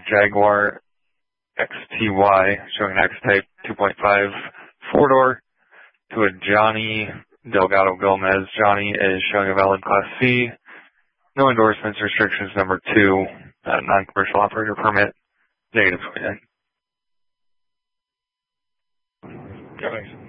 Jaguar XTY showing X-Type 2.5 four-door to a Johnny Delgado Gomez. Johnny is showing a valid Class C. No endorsements, restrictions number 2, non-commercial operator permit, -29.